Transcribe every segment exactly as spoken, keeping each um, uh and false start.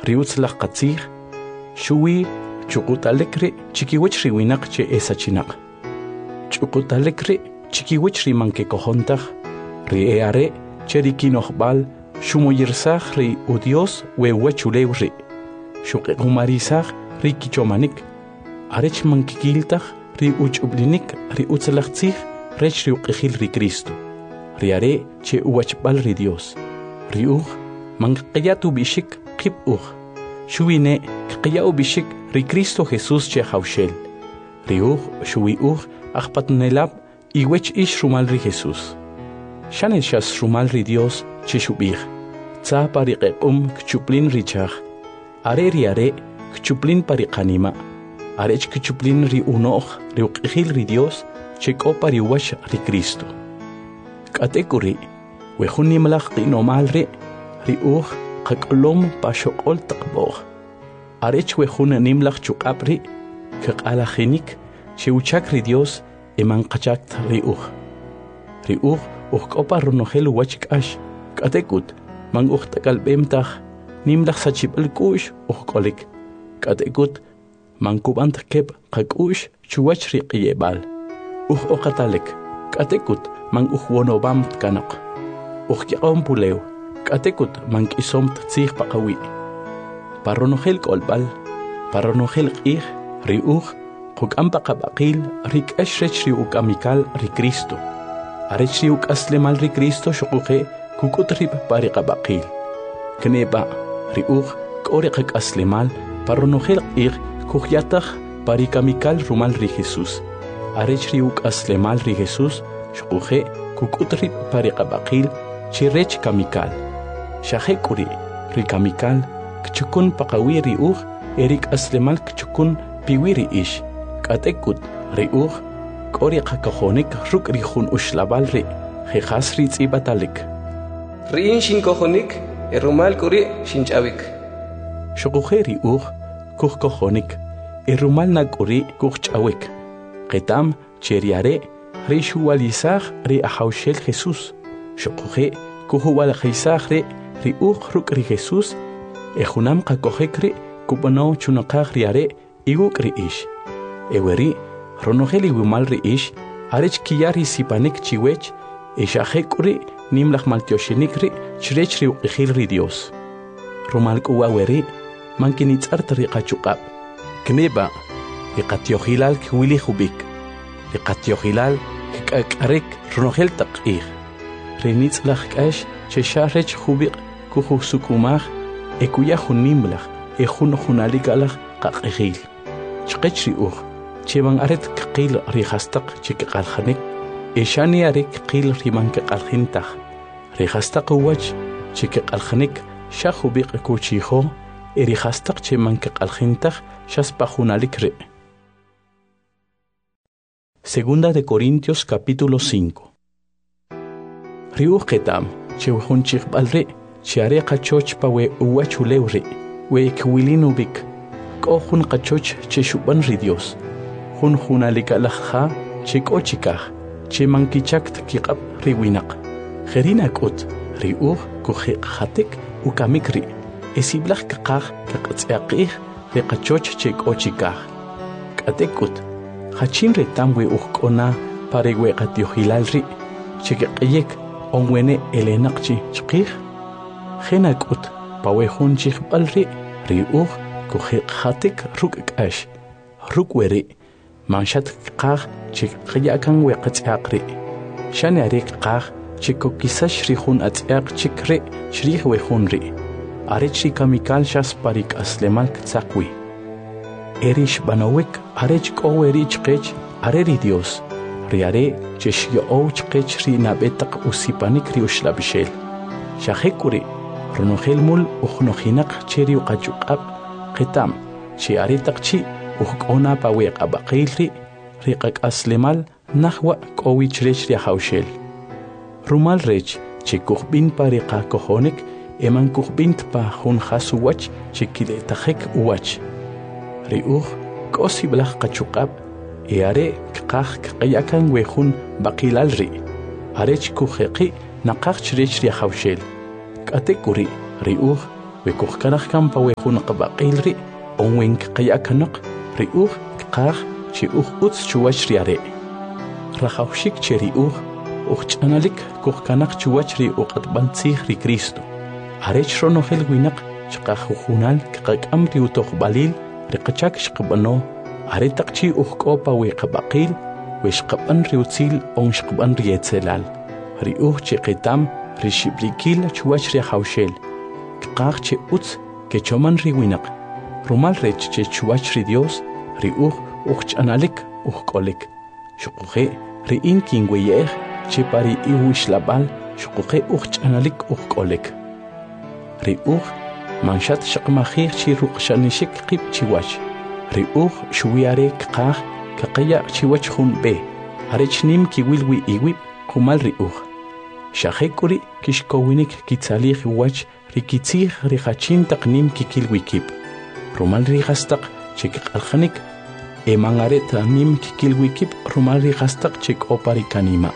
riutzlaq qatzij, shuwi chuqutalek ri chikiwich riwinaq che esachinaq. Chuqutalek ri chikiwich rimanke kojontaj, ri eare che rikinojbal shumoyirsaj ri u Dios we wechulew ri. Shuqiqumarisaj ri kichomanik, arech mankikiltaj ri uchublinik ri utzlaqtzij rech ri uqijil ri Cristo. Ri are che uwachbal ri Dios. Ri uj manqiyatu bishik qib uj. Shuwine qiyau bishik ri Cristo Jesús che hawshel. Ri uj shuwi uj ajpatnelab iwech ish rumal ri Jesús. Shanel shas rumal ri Dios che shubij. Tza pari qequm kchuplin ri chaj. Are ri are kchuplin pari qanima. Arech kchuplin ri unoj ri uqijil ri Dios che kopa ri wash ri Cristo. Katekuri wejun nimlaj qinomal ri ri uj qaqlom pa shoqol taqboj. Arech wejun nimlaj chuqab ri qaqalajinik che uchak ri Dios eman qachakt ri uj. Ri uj uj kopa runojel wach k'ax katekut man uj takalb'emtaj nimlaj sachib'al k'u'x uj k'olik. Katekut man kub'ant keb qak'u'x chuwach ri q'iyeb'al. Uj oqatalek katekut man uj wonobam tkanaq. Uj yaqom pulew katekut man k'isom tzij paqawi. Parronojel k'olb'al, parronojel q'ij ri uj quk'am paqab'aqil ri k'ax rech ri uk'amikal ri Cristo. Arech ri uk'aslemal ri Cristo xuquje kuk'ut rib pari qab'aqil. Kneba ri uj k'o ri qak'aslemal parronojel q'ij kujyataj pari kamikal rumal ri Jesús. Arech ri uk'aslemal ri Jesús xuquje kuk'ut rib pari qab'aqil chi rech kamikal. Xajek'uri ri kamikal kchukun paqawi ri uj eri k'aslemal kchukun piwi ri ix. K'atekut ri uj k'o ri qakajonik ruk' ri jun uxlab'al ri jejas ri tz'ibatalik. Ri'in xinkojonik erumal k'uri xinch'awik. Xuquje ri uj kujkojonik erumal nak'uri kujch'awik. Qetam che ri are ri xuwalisaj ri ajawxel Jesús. Xuquje kujuwalajisaj ri ri uj ruk' ri Jesús ejunam qakojek ri kub'onow chunaqaj ri are iwuk' ri ix. Eweri ronojel iwimal ri ix arech kiya ri sipanik chiwech exajek'uri nimlaj maltioxinik ri chrech ri uqijil ri Dios. Rumal k'uwa weri man kinitz'art ri qachuqab. Kneba ri qatyoqilal kwili jubik. Ri qatyoqilal k'ak'arek ronojel taq q'ij. Ri nitz'laj k'ax che xa rech jubiq kujusukumaj ekuya jun nimlaj e jun junalik alaj qaq'ijil. Chqech ri uj che man aret q'il ri jastaq che k'qaljanik e xani are q'il ri man k'qaljintaj. Ri jastaq uwach che k'qaljanik xa jubiq kuchijo e ri jastaq che man k'qaljintaj xaspa junalik ri. Segunda de Corintios capítulo cinco. Ri uj qetam che jun chiqb'al ri che are qachoch pa we uwach ulew ri we kwilin ubik. K'o jun qachoch che xub'an ri Dios. Jun junalik alajja che k'o chikaj che man kichakt kiq'ab ri winaq. Jerina k'ut ri uj kujiqjatik ukamik ri esiblaj kaqaj kaq'tz'yaq'ij ri qachoch che k'o chikaj. K'atekut jachin retam we uj k'ona pare we qatyoqilal ri che q'iyek onwene elenaq chi chqij. Jena k'ut pa we jun chiqb'al ri ri uj kujiqjatik ruk' k'ax ruk' weri manshat qaj che qyakan we qatz'yaq ri. Xani are qaj che kokisax ri jun atz'yaq chik ri chrij we jun ri. Arech ri kamikal xas pari k'aslemal ktzaq wi. Eri xb'anowik arech k'o weri chqech are ri Dios. Ri are che xyo'ow chqech ri nab'etaq usipanik ri uxlab'ixel. Xajek'uri ronojel mul ujnojinaq che ri uqachuq'ab qetam che are taq chi uj k'ona pa we q'ab'aqil ri ri qak'aslemal najwa k'o wi chrech ri ajawxel. Rumal rech che kujb'in pa ri qakojonik eman kujb'int pa jun jas uwach che kile'tajek uwach. Ri uj k'o siblaj qachuq'ab e are kqaj kqyakan we jun b'aqilal ri. Arech kujeqi naqaj chrech ri ajawxel. K'atek'uri ri uj وكوخكنخ كم بويخون قباقيل ري أوين كقيا كنق ريوخ كقاخ شي أوخ أوتس شواش رياري رخاوشيك شي ريوخ أوخش أنالك كوخكنخ شواش ري أوقت بانتسيخ ري كريستو أريش رونو خيل وينق شقاخو خونال كقاك أمري وتوخ باليل رقشاك شقبانو أري تقشي أوخ كوبا ويقباقيل ويشقبان ريوتيل أون شقبان ريتسلال ريوخ شي قيتام ريشبليكيل شواش ري خاوشيل كقاخ شي أوتس كيشومان ري وينق رومال ريتش شي شواش ري ديوس ريوخ أوخش أنالك أوخ كولك شقوخي ريين كينغوييخ شي باري إيوش لابال شقوخي أوخش أنالك أوخ كولك ريوخ منشات شقماخيخ شي روقشانيشك قيب شواش ريوخ شوياري كقاخ كقيا شواش خون بي هريش نيم كيويلوي إيويب قمال ريوخ شاخي كوري كيشكوينك كيتساليخ واش ريكيتيخ ريخاتشين تقنيم كيكيلوي كيب رومال ريخاستق شيك الخنك إيمانغاري تقنيم كيكيلوي كيب رومال ريخاستق شيك أوباري كانيما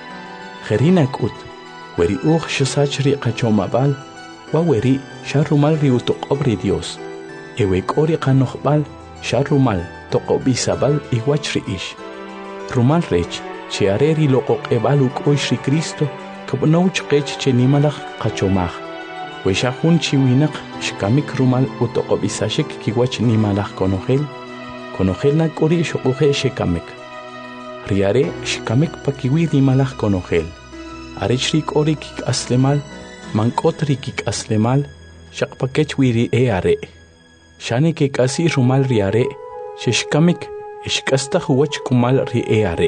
خرينا كوت وريوخ شساج ريقاتشوما بال ووري شار رومال ريو تقوبري ديوس إيويك أوري قانوخ بال شار رومال تقوبي سابال إيواش ريش رومال ريش شياريري لوقوق إبالوك أوش ري كريستو كبنوش قيش چنيمالخ قاچوماخ ويشاخون چيوينق شكاميك رومال وتقوبي ساشك كيواش نيمالخ كونوخيل كونوخيل ناكوري شقوخي شكاميك رياري شكاميك باكيوي نيمالخ كونوخيل أريش ريك أوري كيك أسلمال مانكوت ريكيك أسلمال شق باكيش ويري إياري شاني كيك أسي رومال رياري ششكاميك إشكاستخ وچ كمال ري إياري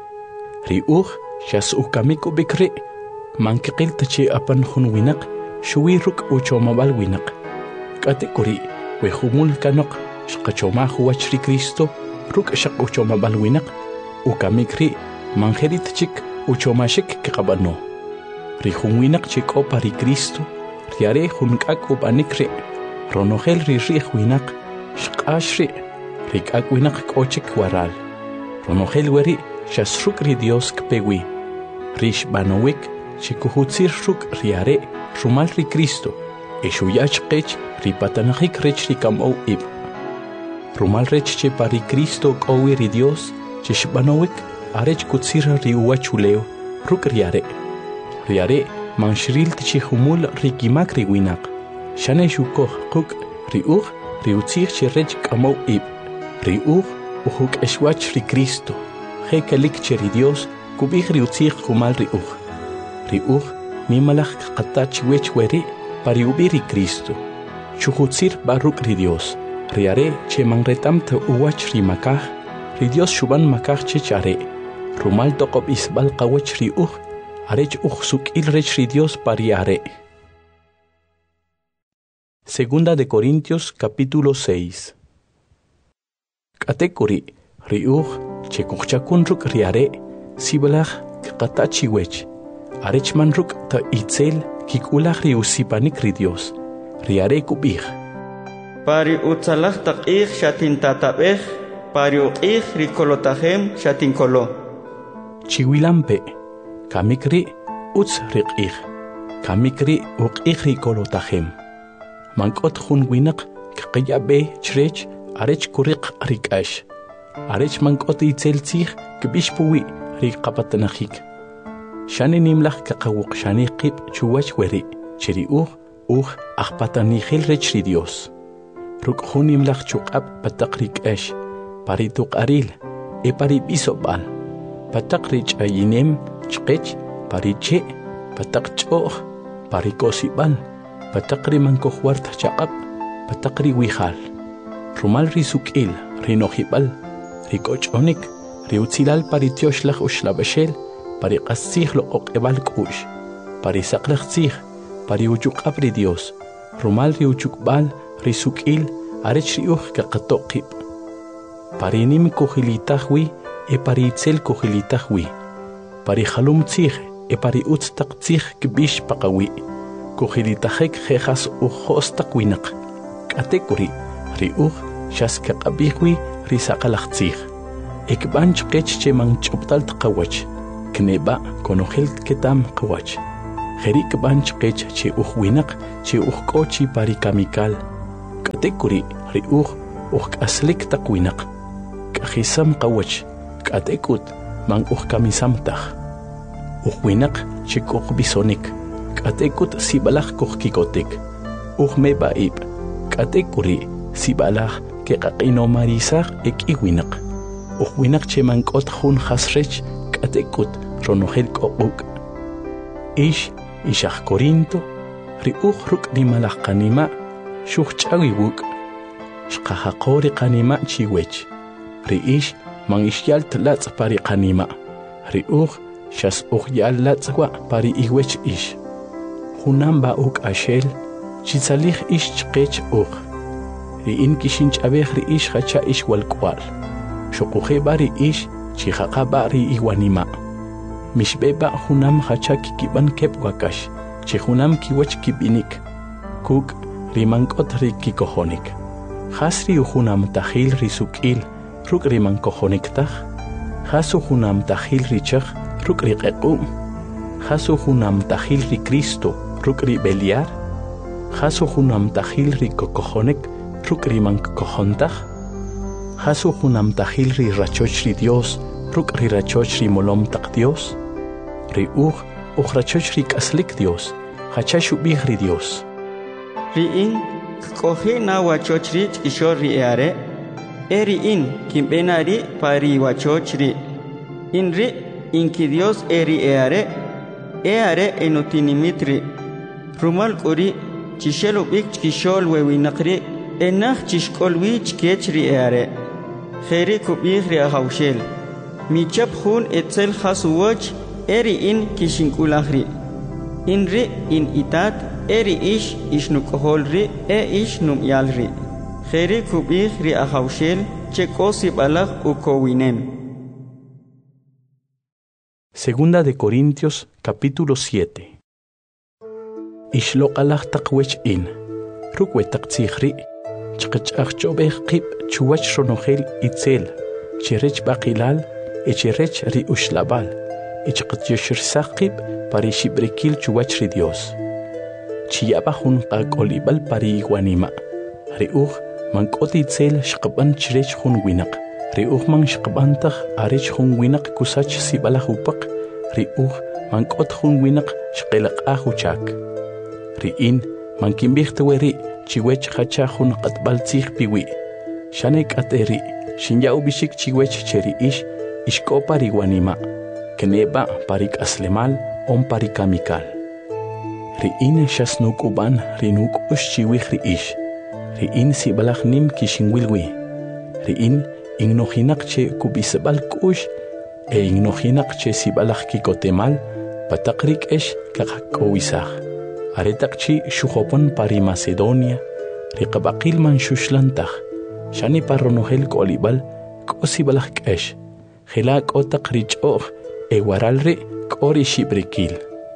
ريوخ شاس أوكاميكو بكري مانكقيل تشي أبن خون وينق شوي رك وچومابال وينق كاتيكوري ويخومول كانق شقا خواتش ري كريستو رك شق وچومابال وينق أوكاميكري مانخيري تشيك وچوماشك كقبانو ريخون وينق چيك أوبا ري كريستو رياري خونكاك وبانيكري رونوخيل ري ريخ وينق شقاش ري ريكاك وينق كوچك ورال رونوخيل وري شاس رك ري ديوس كبيوي ريش بانويك شكوهوتسير رك رياري رومال ري كريستو إشو ياش قيش ري باتنخيك ريش ري كام أو إب رومال ريش چه باري كريستو كوي ري ديوس چش بانويك أريش كوتسير ري وچوليو رك رياري رياري منشريل تشي خمول ري كيماك ري ويناق شاني شوكوخ قوك ريوخ ريوتسير چه ريش كام أو إب ريوخ وخوك إشواش ري كريستو خيكاليك چري ديوس كوبيخ ريوتسيخ خمال ريوخ ريوخ نيمالخ قطاچ ويچ وري باريوبيري كريستو شوخوتسير باروك ري ديوس رياري چه منغرتام تا اوواچ ري مكاخ ري ديوس شوبان مكاخ چه چاري رومال توقب إسبال قوچ ريوخ أريچ اوخ سوك إل ريچ ري ديوس بارياري. Segunda de Corintios capítulo seis. Category riuch chekuchakun ruk riare sibalach katachi wech arechman ruk ta itzel kikulach riusipanik ridios riare kubich pari utzalach taqich shatin tatabech pari uqich rikolotahem shatin kolo chiwilampe kamikri utz riqich kamikri uqich rikolotahem mankot khun winak qiyabe chrech arech kuriq rikash أريش منقط يتسلتيخ كبيش بوي ريق قبطنخيك شاني نيملخ كقوق شاني قيب شواش وري شري أوخ أوخ أخبطني خيل ريش ريديوس روك خون نيملخ شوقاب بتقريك أش باري توق أريل إي باري بيسو بال بتقريج أينيم شقيج باري تشي بتقج أوخ باري كوسي بال بتقري منكو خوارت شقاب بتقري ويخال رومال ريسوك إيل رينوخي بال ريكوچونيك ريوتسيلال باري تيوشلخ وشلابشيل باري قصيخ لقوق إبال كوش باري سقلخ تيخ باري وجوك أبري ديوس رومال ريوجوك بال ريسوك إيل أريش ريوخ كقطوقيب باري نيم كوخيلي تخوي إي باري تسيل كوخيلي تخوي باري خلوم تيخ إي باري أوتستق تيخ كبيش بقوي كوخيلي تخيك خيخاس وخوستق وينق كاتيكوري ريوخ شاس كقبيخوي ريساق لختيخ إكبانش قيتش تي من جبطال تقوش كنيبا كونو خيلت كتام قوش Jerik banch kech che uj winak che uj kochi pari kamikal. Katekuri ri uj uj aslik tak winak. Kahisam kawach katekut man uj kamisamtah. Uj winak che uj bisonik. Katekut sibalak uj kikotik. Uj me baib. Katekuri sibalak ke kakino marisak ek iwinak. Uj winak che man kot hun hasrech katekut ronojel kokuk. Ish ishach Corinto, ri uj ruk nimalach kanima, shuch chawi wuk, shkahakori kanima chiwech, ri ish man ish yal tlatz pari kanima, ri uj shas uj yal latzwa pari iwech ish. Hunam ba uk ashel, chitzalih ish chkech uj, ri in kishinch abeh ri ish hacha ish walkwal, shukuje bari ish chihaka bari iwanima. Mishbeba hunam hacha kikiban kep wakash, che hunam kiwach kibinik, kuk rimankot ri kikohonik. Hasri uhunam tahil ri sukil, ruk rimankohonik tah. Hasu hunam tahil ri chach, ruk ri qequm. Hasu hunam tahil ri Cristo, ruk ri beliar. Hasu hunam tahil ri kokohonik, ruk rimankohontah. Hasu hunam tahil ri rachoch ri Dios, ruk ri rachoch ri molom tak Dios. Ri uj uj rachoch ri kaslik Dios, hacha shubih ri Dios. Ri in kohi na wachoch ri chkishor ri eare, eri in kimbena ri pari wachoch ri. In ri in ki Dios eri eare, eare enotinimit ri. Rumal kuri chishelo bik chkishol wewinak ri, enach chishkol wi chkech ri eare. Kheri kubih ri ahawshel. Michap hun etzel khasuwach, eri in kishinkulahri. Inri in itat, eri ish ishnukoholri, e ish numyalri. Kheri kubih ri ahawshel, chekosi balach ukowinem. Segunda de Corintios, capítulo siete. Ishloqalach takwech in, rukwetak tzihri, chkachach chobeh qib chuwach ronogel itzel, chirech bakilal, echirech ri ushlabal. Ichqat yashir saqib pari shibrikil chuwach ri Dios. Chiyabahun qaqolibal pari iguanima. Ri uj man koti tzel shqaban chirech hun winak. Ri uj man shqabantah arech hun winak kusach sibalah upak. Ri uj man kot hun winak shqilaq ahuchak. Ri in man kimbihtuweri chiwech hacha hun qatbal tzih piwi. Shanek ateri shinyau bishik chiwech cheri ish ishkopa iguanima. Keneba parik aslemal on parikamikal. Ri in shasnuk uban rinuk ushchiwih ri ish. Ri in sibalach nim kishinwilwi. Ri in ignohinak che kubisabal kush e ignohinak che sibalach kikotemal patakrik esh kakakowisach. Aretak chi shuhopon pari Macedonia. Ri qabaqil man shushlantach. Shani parronohel kolibal kosibalach kesh. Hilak otak richoch. Eguaralri kori shibrikil.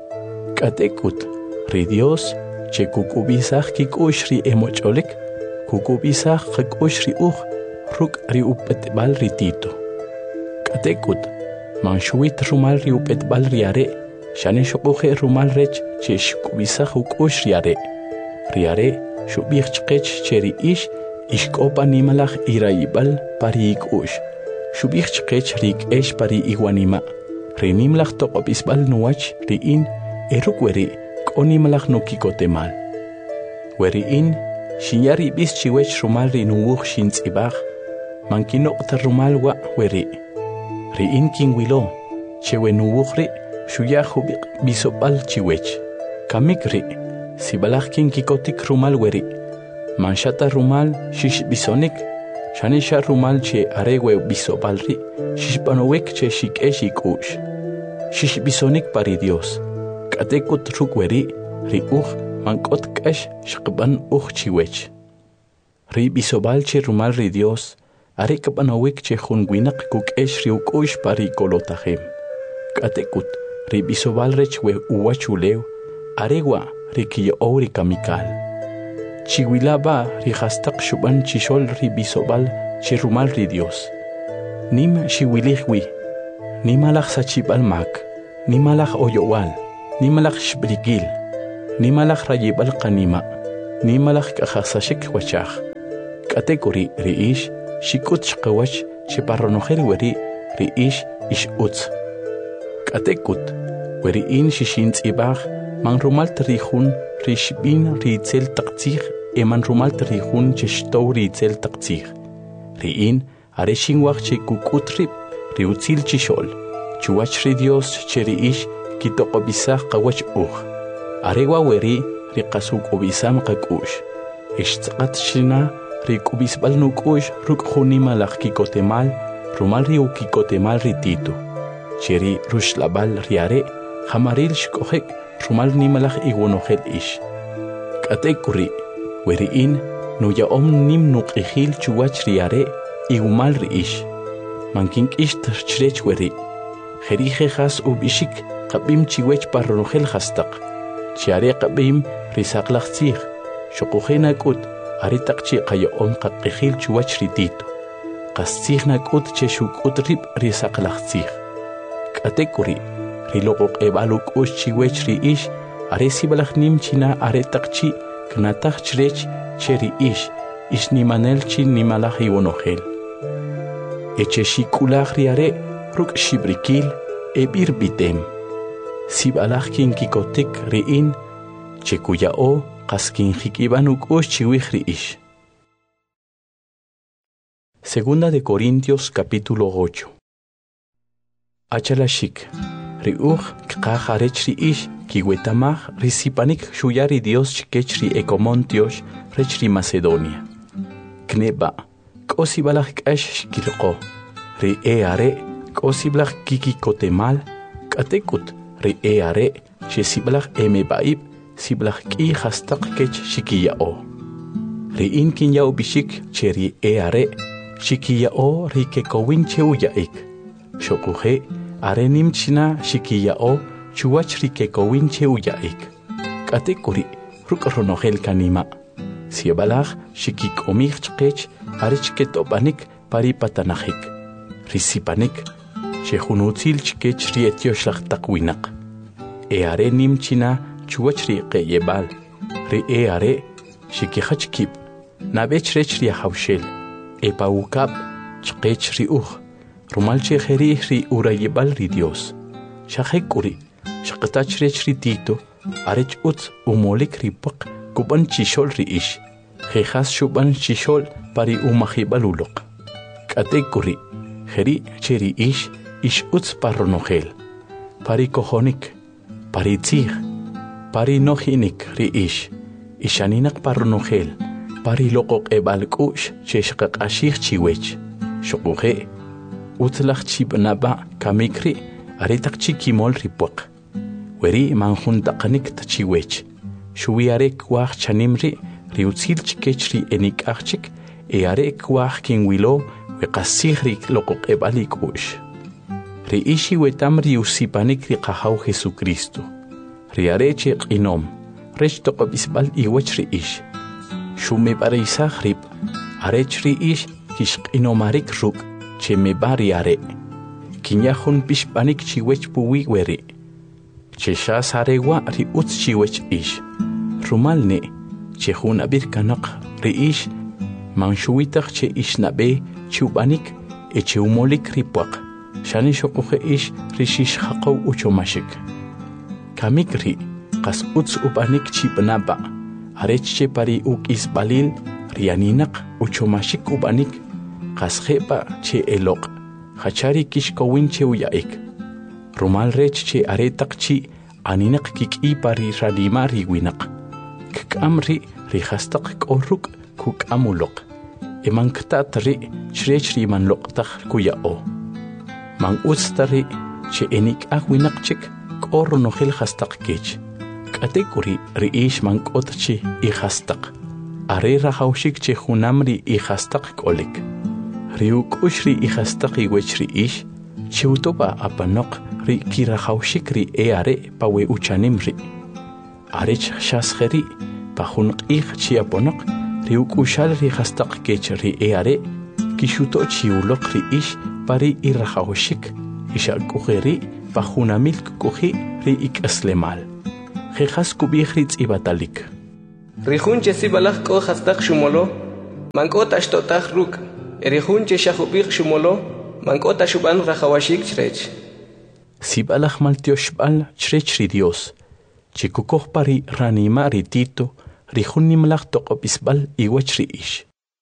Katekut ri Dios che kukubisach kikush ri emocholik, kukubisach kikush ri uj ruk ri upetbal ri Tito. Katekut manshuit rumal ri upetbal ri are, shane shokuje rumal rech che shkubisach ukush ri are. Ri are shubich chkech che ri ish ishkopa nimalach iraibal pari ikush. Shubich chkech rik esh pari iguanima. Rinimlach toqopisbal nuwach ri in erukweri konimlach no kikotemal. Weri in shinyari bis chiwech rumal ri nuwuch shintzibach mankinokta rumal wa weri. Ri in kinwilo chewe nuwuch ri shuyahu bisopal chiwech. Kamik ri sibalach kin kikotik rumal weri. Manshata rumal shish bisonik shanisha rumal che arewe bisopal ri shishpanowek che shikesh ikush. Shish bisonik pari Dios. Katekut rukweri ri uj mankot kash shqban uj chiwech. Ri bisobal che rumal ri Dios. Are kapanowek che junwinak kukesh ri ukush pari kolotahem. Katekut ri bisobal rech we uwachuleu. Arewa ri kiyo ori kamikal. Chiwilaba ri hastak shuban chishol ri bisobal che rumal ri Dios. Nim shiwilihwi. Nimalach sachibal mak, nimalach oyowal, nimalaq shbrigil, nimalaq rayibal qanima, nimalaq k'ajasashik wachaj. K'atekuri ri'ish xik'ut xqawach xiparronojel weri ri'ish ix utz. K'atekut weri'in xixintz'ibaj man rumal trijun rixb'in ri'itzel taqtzij eman rumal trijun chextow ri'itzel taqtzij. Ri'in are xinwaj che kuk'ut rib riutzil chixol, chuwach ri Dios che ri'ish kitoqobisaj qawach uj. Arewa weri riqasuk'ubisam qak'ux. Ixtz'aqat xina rik'ubisb'al nuk'ux ruk' junimalaj kikotemal rumal riukikotemal rititu. Cheri ruxlabal riare jamaril xk'ojek rumal nimalaj iwonojel ix. K'atekuri weri'in nuya'om nim nuq'ijil chuwach riare igumal ri'ix. Mankink'ix chirech weri. Jeri jejas ub'ixik qab'im chiwech parronojel jastaq. Chiare qab'im risaqlaj tzij. Xoqojej nak'ut are taq chi qaya'om qaq'ijil chuwach rititu. Qas tzij nak'ut che xuk'ut rib risaqlaj tzij. K'atekuri riloq'oq'eb'al uk'ux chiwech ri'ix are sibalaj nim china are taq chi knataj chirech che ri'ix ix nimanel chi nimalaj iwonojel. Eche xik'ulaj riare ruk' xibrikil eb'ir bitem. Sibalaj kinkikotik ri'in che kuya'o qas kinjik'ib'an uk'ux chiwij ri'ix. Segunda de Corintios capítulo ocho. Achalashik ri'uj k'qaj arech ri'ix kiwetamaj risipanik xuyar ri Dios chikech ri Ecomontiox rech ri Macedonia. Kneba k'o sibalaj k'ax xkilqo ri e are k'o sibalaj kikikotemal k'atekut ri e are che sibalaj emeba'ib sibalaj k'i jastaq kech xikiya'o. Ri'in kinya'u bixik che ri e are xikiya'o ri kekowin che uya'ik. Xoquje are nim china xikiya'o chuwach ri kekowin che uya'ik. K'atekuri ruk' ronojel kanima. Sibalaj xikik'omij chqech are chket'ob'anik pari patanajik. Risipanik xejunutzil chkech ri etioxlaj taq winaq. E are nim china chuwach ri qe'yeb'al. Ri e are xikijach kib' nab'ech rech ri ajawxel. E pawukab' chqech ri uj rumal che jerij ri urayib'al ri Dios. Xajek'uri xaqtach rech ri Tito arech utz umolik ri puq kub'an chixol ri'ix. Jejas xub'an chixol pari umajib'al uloq. K'atekuri jeri che ri'ix ix utz parronojel. Pari kojonik, pari tzij, pari nojinik ri'ix. Ixaninaq parronojel, pari loqoq'eb'al k'u'x che xqaq'axij chiwech. Xoquje utzlaj chib'naba' kamikri are taq chi kimol ri puq. Weri manjuntaqanik tachiwech. Xuwi are kwaj chanimri riutzil chikech ri enik'aj chik e are kwaj kinwilo weqasij ri loqoq'eb'al ik'u'x. Ri'ix iwetam riusipanik ri qajaw Jesucristo. Ri are che q'inom rech toqob'isb'al iwach ri'ix. Xumeb'areysaj rib arech ri'ix kixq'inomarik ruk' che meb'a ri are. Kinyajun pixb'anik chiwech puwi weri. Che xas arewa ri utz chiwech ix. Rumal ne che jun ab'ir kanaq ri'ix man xuwitaq che ixnab'e chiub'anik e che umolik ri puaq. Xani xoquje ix ri xixjaqow uchomaxik. Kamik ri qas utz ub'anik chib'naba' arech che pari uk'isb'alil rianinaq uchomaxik ub'anik qas je'pa che eloq jachari kixkowin che uya'ik. Rumal rech che are taq chi aninaq kik'i pari ranima ri winaq. Kk'am ri ri jastaq k'o ruk' kuk'am uloq. Eman ktat ri chrech ri manloqtaj kuya'o. Man utzta ri che enik'aj winaq chik k'o ronojel jastaq kech. K'atekuri ri'ix man k'ot chi ijastaq. Are rajawxik che junam ri ijastaq k'olik. Ri uk'ux ri ijastaq iwech ri'ix chiwtoba apanoq ri kirajawxik ri e are pawe uchanim ri. Arech xasjeri pa junq'ij chi aponoq ri uk'uxal ri jastaq kech ri e are kixuto chiwloq ri'ix pari irajawxik ixak'ujeri pajunamil kukuji ri ik'aslemal. Jejas kubij ri tz'ibatalik. Rijunche sibalaj ko hastak shumolo, mankota ashtotaj ruk. Erijunche shahubij shumolo, mankota shuban rajawashik chrech. Sibalaj maltioshbal chrech ri Dios. Chikukoj pari ranima ri Tito, rijunimlaj toqopisbal iwach ri ish.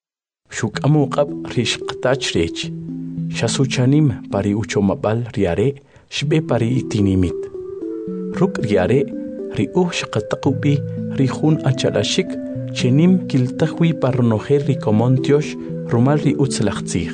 Shuk amuqab ri shqtach rech. Shasuchanim pari uchomabal riare, shbe pari itinimit. Ruk riare, ri uh shqataqubi rijun achalashik, chenim kiltajwi parnojer ri komontiosh, rumal ri utzlachtzig.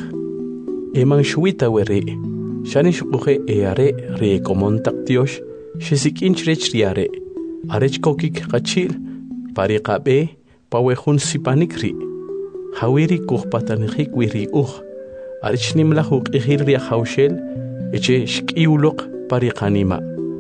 Eman shuita were, shanish uge eare ri komontaktiosh, shesikinch rech riare, arech kokik kachil, pari qabe, pawejun sipanik ri. Hawiri kuhpatanijik wiri uh, arech nimlahuk ihir ri haushel, eche shkiulok pari kanima.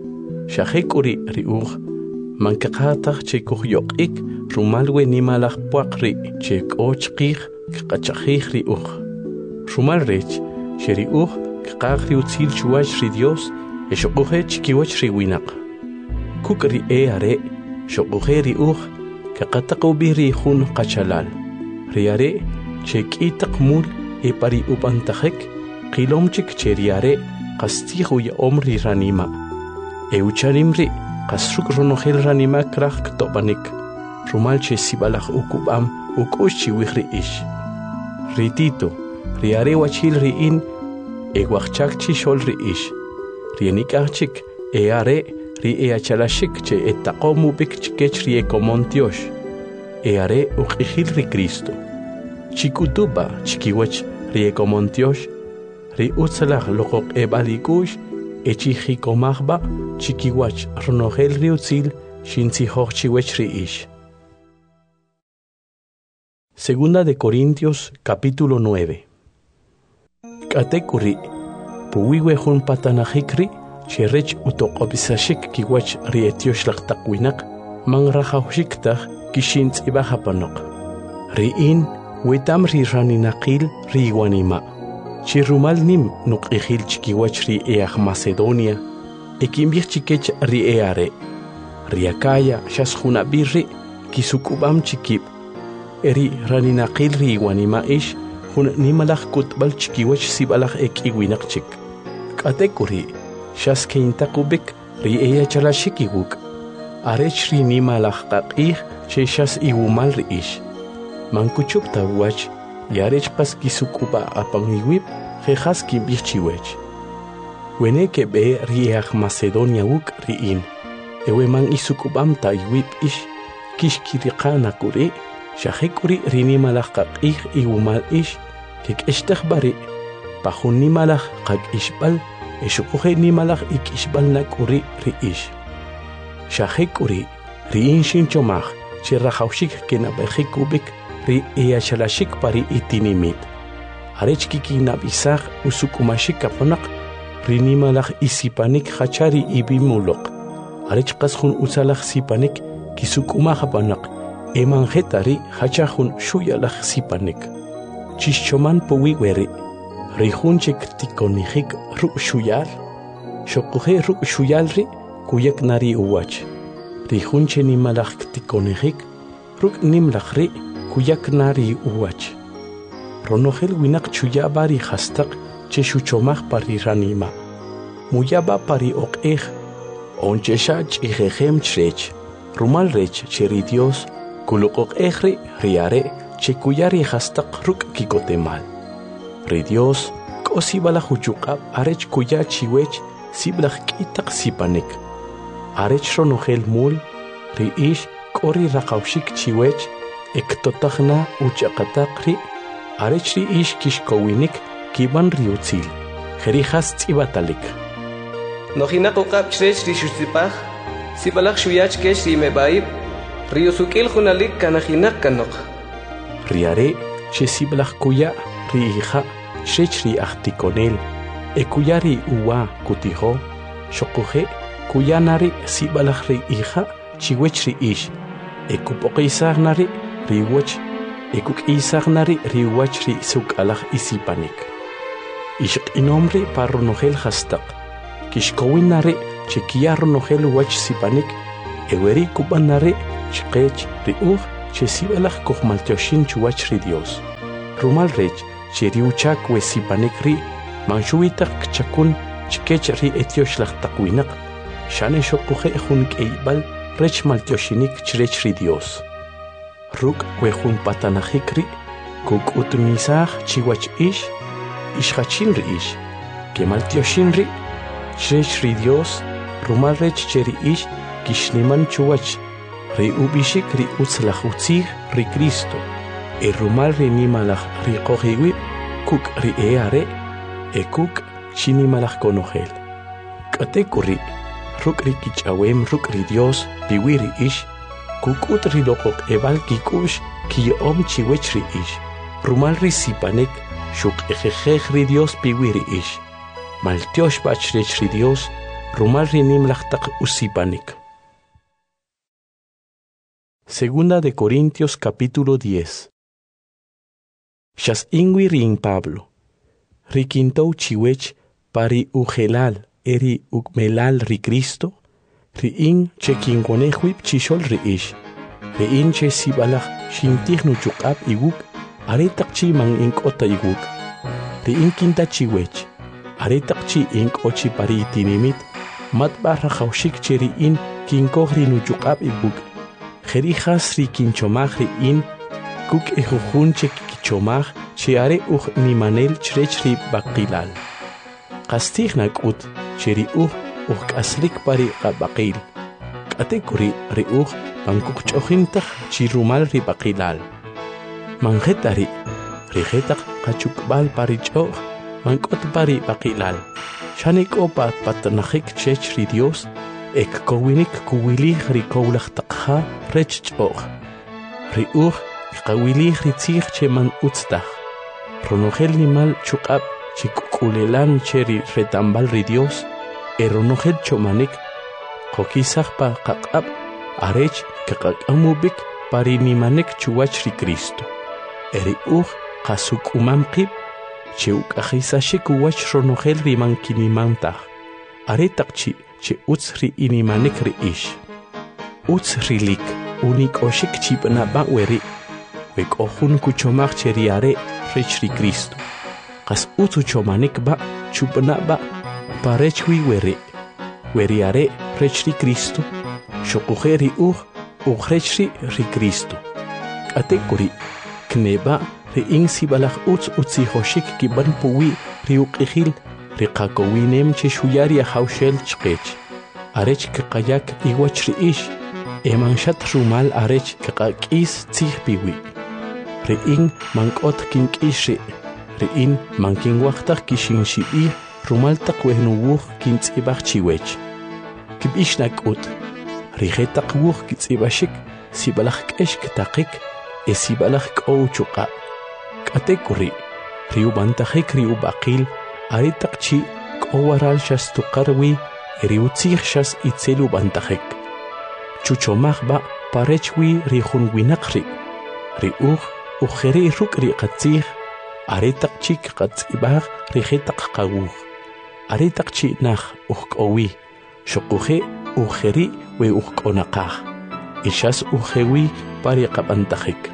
Shahik uri ri uh, mankaqataq chikuh yoqik, rumalwe nimalaj puaqri, chek ochqih, kachajih ri uh. Rumal rech, sheri uh, kaqagri utzil chuach ri Dios, e shokuhe chikiwach ri winak. Kuk ri e are, shokuhe ri uh, kaqataqubi ri hun qachalal. Riare, chekitaq mul e pari upantajek, qilomchik cheriare, qastihu ya omri ranima. E ucharimri, qasruk ronogel ranima kraj ktobanik. Rumal che sibalaj ukubam, ukushi wihri ish. Ritito, riare wachil riin, e wachchakchi shol ri ish. Rienikachik, e are, ri e achalashik che etaqomubik chikech rie komontiosh. Eare uqihil ri Cristo. Chikutuba chikiwach ri ekomontiosh, ri utzalaj loqoq ebalikush, echijikomajba chikiwach ronogel ri utzil, shintzihoj chiwech ri ish. Segunda de Corintios, capítulo nueve. Katekuri, puwiwehun patanajikri, cherech utoqobisashik kiwach ri etiosh laqtaqwinak, mangrajawshiktaj, Kishintz ibahapanok. Riin, wetam ri raninaqil ri wanima. Chirumal nim nuk ihil chikiwach ri eaj Macedonia. Ekimbich chikech ri eare. Riakaya shas hunabirri kisukubam chikib. Eri raninaqil ri wanima ish hun nimalaj kutbal chikiwach sibalaj ek iwinak chik. Katekuri, shas keintakubik ri ea chalashikiwuk. Arech ri nimalaj qaqih cheshas iwumal ri ish. Mankuchup tawach, yarech pas kisukuba apangiwip, jejas kimbichiwech. Wene ke be riach Macedonia wuk riin. Ewe man isukubam ta iwip ish, kishkiriqana kuri, shahekuri rinimalaj qaqih iwumal ish, kek eshtech bari, pahun nimalaj qaq ishbal, eshukuhe nimalaj ik ishbal nakuri ri ish. Shahekuri, riin shinchomaj, chirrajawshik kenabejikubik, ri eachalashik pari itinimit. Arech kikinabisaj usukumashik kapanak, rinimalaj isipanik hachari ibimulok. Arech qasjun usalaj sipanik, kisukumajapanak, emanjetari hachajun shuyalaj sipanik. Chischoman puwiweri, rijunchik tikonijik ruk shuyal, shokuhe ruk shuyalri, kuyak nari uwach. Rijunche nimalaj tikonijik, ruk nimlajri, kuyak nari uwach. Ronogel winak chuyabari hastak, che shuchomaj pari ranima. Muyaba pari oqej, onchesha chijejem chrech, rumal rech cheri Dios, kuluk oqejri riare, che kuyari hastak ruk kikotemal. Ri Dios, kosibala huchukab arech kuya chiwech, siblaj kitak sipanik. Arech ronogel mul, ri ish kori raqawshik chiwech, ektotajna uchaqataqri, arech ri ish kishkowinik, kiban riutzil, jerijas tzibatalik. Nojinakuqab chrech ri shutzipaj, sibalaj shuyach kesh ri mebaib, riusukil junalik kanajinak kanok. Riare, che siblaj kuya, ri hija, chrech ri ahtikonel, e kuya ri uwa kutijo, shokuje, kuya nari sibalaj ri hija, chiwech ri ish, e kupoqisaj nari, ri wach, e kukisaj nari, ri wach ri sukalaj isipanik. Ishq inomri parronogel hastak, kishkowinare chekiar nogel wach sipanik eweri kubanare chqech riuj che sibalaj kohmaltioshin chuwach ri Dios rumal rech che riuchak we sipanik ri manshuitak chakun chkech ri etiosh takwinaq shane shokuje jun keibal rech maltioshinik chrech ri Dios ruk we jun patanajikri kuk utmisaj chiwach ish ishachin ri ish que maltioshin ri chrech ri Dios rumal rech cheri ish kishniman chuwach ri ubishik ri utzlaj utzij ri Cristo e rumal ri nimalaj ri qojiwi kuk ri eare e kuk chinimalaj konogel kate kuri ruk ri kichawem ruk ri Dios piwiri ish kuk ut ri loqok ebal kikush ki om chiwech ri ish rumal ri sipanek shuk ejejej ri Dios piwiri ish maltiosh bachrech ri Dios rumal ri nimlaj taq usipanek. Segunda de Corintios capítulo diez. Shas ingui rin Pablo. Rikintou chiwech pari ujelal eri ukmelal ri Cristo. Ri in che kingonehuip chishol ri ish. Ri in che sibalach shintihnu chukab iguk aretak chi mang inkota iguk. Ri in kinta chiwech. Aretak chi inkochi pari itinimit mat barra jaushik che ri in kinkohri nu chukab iguk. Jerijas ri kinchomaj ri in kuk ejujun che kichomaj che are uj nimanel chrech ri baqilal. Qastig nakut che ri uj uj kaslik pari qabaqil. Katekuri ri uj pankuk chojintaj chi rumal ri baqilal. Manjetari ri jetaq qachukbal pari choj mankot pari baqilal. Shanik opa patnajik chech ri Dios ek kowinik kuwilij ri kowlaj taqja rech ch'oj ri uj qawilij ri tzij che man utztaj ronojel nimal chuq'ab chi k'ulelan che ri retambal ri Dios e ronojel chomanik qokisaj pa qaq'ab arech kaq'amubik pari nimanek chuwach ri Cristo e ri uj qasuk'umam qib che uk'ajisashik uwach ronojel ri mankinimantaj aretaq chi che utz ri inimanek ri ish. Utz rilik unik oshik chipna ba weri. Wek ohun kuchomach che riare rech ri Cristo. Kas utz chomanek ba chupna ba parechwi weri. Weriare rech ri Cristo. Shokuje ri uj ugrech ri ri Cristo. Katekuri kneba ri insi balach utz utzi hoshik kiban puwi ri uqihil ri qakowinem che shuyari haushel chqech arech kaqayak iwach ri ish emanshat rumal arech kaqakis tzij piwi ri in mankot kinkish ri ri in mankin waqtaj kishin shibi rumal taq wehnuwuj kintzibaj chiwech kibish nakut ri jetaq wuj kitzibashik sibalaj k'ex ktaqik e sibalaj k'ow chuqa k'atekuri ri ubantajik ri ubaqil aretak chi k'owaral shas tuqarwi eri utzij shas itzelu bantajek. Chuchomaj ba parechwi ri junwinaq ri. Ri uj ujeri ruk ri qatzij aretak chi qatzibaj ri jetaq qawuj. Aretak chi naj uj k'owi shokuje ujeri we uj k'onaqaj. Ishas ujewi pari qabantajek.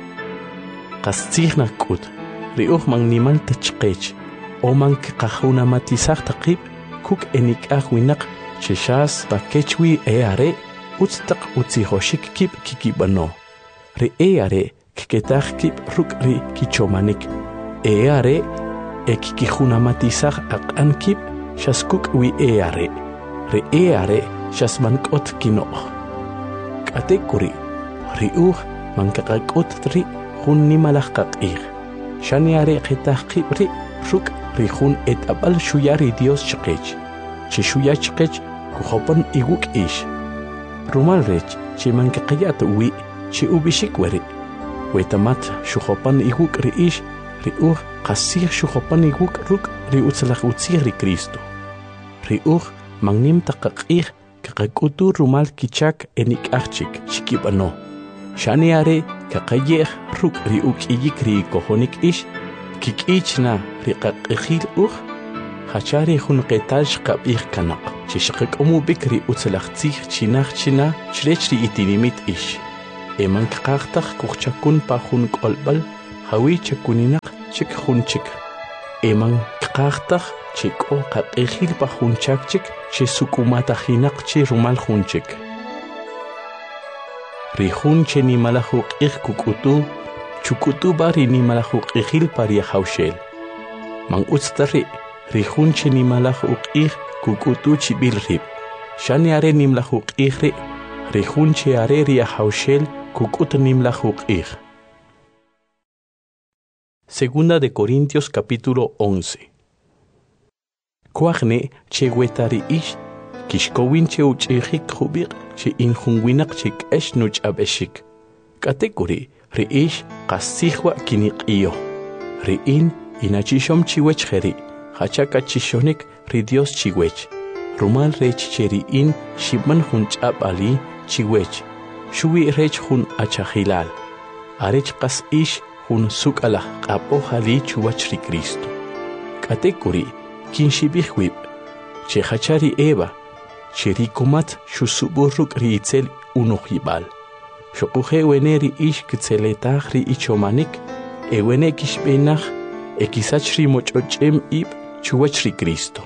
Qastzij nakut ri uj magnimal tachqech oman kaqahuna matizaj taqib kuk enikaj winaq cheshas pakechwi eare utztaq utzihoshik kib kikibano ri eare kketaj kib ruk ri kichomanik eare ekkijuna matizaj aqan kib shaskuk wi eare ri eare shasmankot kino katekuri ri uj mankaqakut tri jun nimalaj qaqij shaniare qetaj kib ri ruk rijun et abal shuyari Dios chqech che shuya chqech kujopan iguk ish rumal rech che mankaqiyat wi che ubishik weri wetamat shujopan iguk ri ish ri uj qasij shujopan iguk ruk ri utzlaj utzij ri Cristo ri uj magnim taqaqij kaqakutu rumal kichak enik'ajchik chikibano shaniare kaqayej ruk ri uk'iyik ri kojonik ish kik'ichna ri qaq'ijil uj hachari hun qetal shqab'ij kanaq chi shqak'omu bikri utzalaqtzij chinaj china chrechri itinimit ish eman kqaqtaj kuchakun pa hun q'olb'al hawi chakuninaq chik hun chik eman kqaqtaj chi k'o qaq'ijil pa hun chak chik chi sukumatajinaq chi rumal hun chik ri hun che nimalajuq ij kuk'utu chuk'utu ba ri nimalajuq ijil pa ri hawshel man utztari ri hun che nimalajuq ij kuk'utu chibil rib shani are nimlajuq ij ri ri hun che are ri hawshel kuk'ut nimlajuq ij. Segunda de Corintios capítulo once. Kuajne che wetari ish kishkowin che uchijik khubik che injunwinak che k'esh nuch abeshik katekuri ri ish qasihwa kiniqiyo ri in inachishom chiwech kheri hachaka chishonik ri Dios chiwech rumal rech che ri in shibman hunch'ab ali chiwech shuwi rech hun achahilal arech qas ish hun suk'ala q'ap'o hali chuwach ri Cristo katekuri kin shibijwib che hachari Eva Chirikumat shusuburruk ri itzel unohibal. Shokuje weneri ish kitzeletach ri ichomanik, e wene kishbenach, e kisach ri mochochem ib chuwach ri Cristo.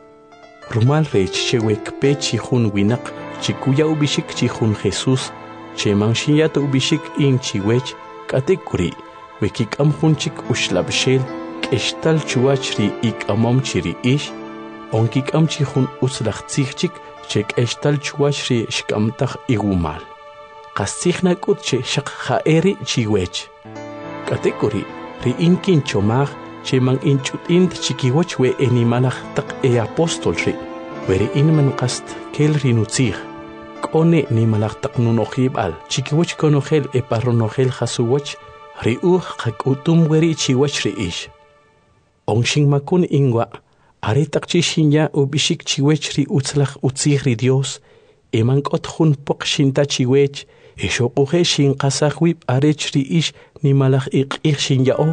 Rumal rech chewekpe chihun winak, chikuya ubishik chihun Jesus, che manshiyat ubishik in chiwech, katekuri, wekik amhunchik ushlabshel, keshtal chuwach ri ik amom chiri ish, onkik am chihun uslachtzikchik, chek estal chuashri shkamtaj igumal. Qasihna kut che shak khaeri chiwech. Katekuri ri inkin chomag che man inchutint chikiwach we enimalaj tak e apostol ri. Weri inman qast kel rinutzig. Kone nimalaj tak nunojibal. Chikiwach konogel e parronogel hasuwach ri uh qakutum weri chiwach ri ish. Ongshing makun ingwa Aretak chishinya ubishik chiwech ri utzlach utzig ri Dios, eman kot jun pok shinta chiwech, e shokuje shin qasahwib arech ri ish ni malach iq'ij shinya o.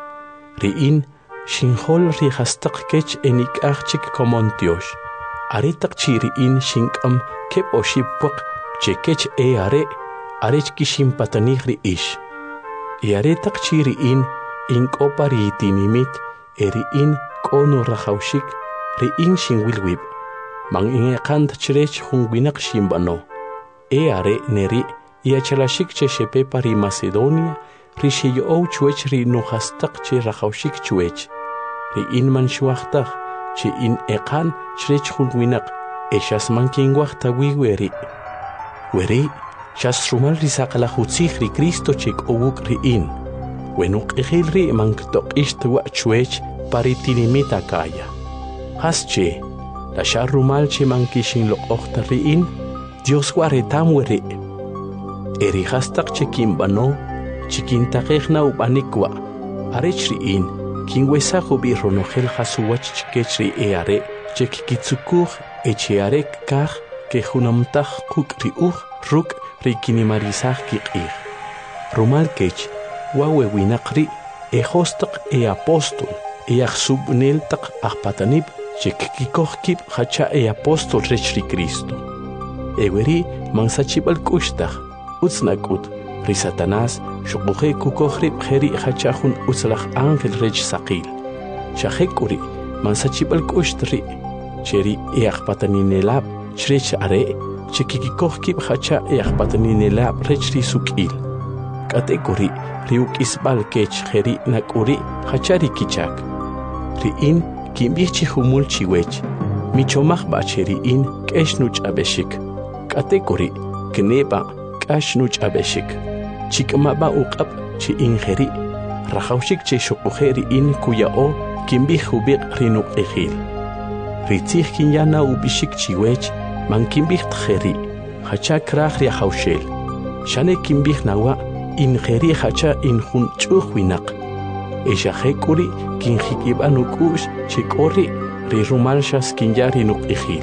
Ri in shinhol ri hastak kech enik achik komontiosh. Aretak chi ri in shinkam kep o shipwak che kech e are, arech kishim patanig ri ish. E aretak chi ri in inkopa ri itinimit, e ri in Kono rahawshik ri in shinwilwib mang inge kant chrech hungwinak shimbano e are neri iachalashik che shepe pari Macedonia ri shiyo chuech ri nuhastak che rahawshik chuech ri in man shuachtag che in eqan chrech hungwinak e shas man kingwachta wiweri weri shas rumal ri saqala hutzig ri Cristo chek owuk ri in wenuk ejil ri man ktok ishtwa chuech paritinimita kaya. Hasche, la sharumal che mankishin lo ochtariin, Dios guaretam weri. Eri hastak che kimbano, chikintakechna ubanikwa, arechriin, kingwesajo birronogel hasuwach chikechri eare, chekikitsukuj echearek kaj, que junamtaj kukri uj, ruk rikinimarizaj kikir. Rumal kech, wawe winakri, e hostak e apostol, e axubnel tak ahpatanib chekikikohkib hacha e apostol rechri Cristo. Eweri mansachibal kushtag, utsnakut, ri Satanás, shukuje kukohrib heri hachahun utslach angel rech saqil. Shahekuri mansachibal kushtri, cheri e ahpataninelab, chrech are, chekikikohkib hacha e ahpataninelab rechri sukil. Katekuri riuk isbal kech heri nakuri hachari kichak. Ri in kimbichi humul chiwech, michomach bacheri in keshnuch abeshik. Katekuri kneba kashnuch abeshik. Chikmaba uqab chi ingeri, rahawshik che shukujeri in kuya o kimbih hubik rinuk ejil. Ritzih kinyana ubishik chiwech, man kimbih tjeri, hacha krach riahawshel. Shane kimbih nawa ingeri hacha in hun chuhwinak. Esha hekuri kin hikibanukush chikori ri rumalshas kinyari nuk ijil.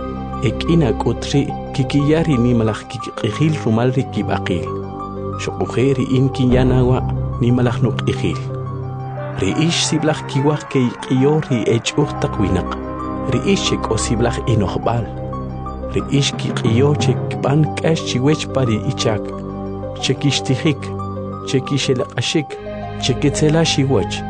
Ekina kutri kikiyari ni malach kikijil rumal ri kibakil. Shokujeri in kinyanawa ni malach nuk ijil. Riish siblach kiwach ke iqyo ri ech'uj taq winaq. Riish chek'o siblach inojb'al. Riish kiqyo chekb'an k'ax chiwech pari ichak. Chekixtijik, chekixelaq'axik, cheketzela xiwach.